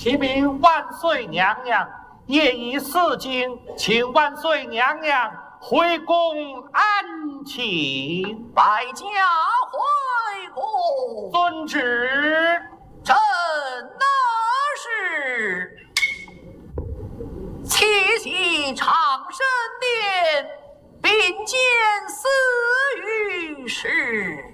启禀万岁娘娘，夜已4更，请万岁娘娘回宫安寝。 百家回宫。 遵旨。 朕那是七夕长生殿，并肩死于世。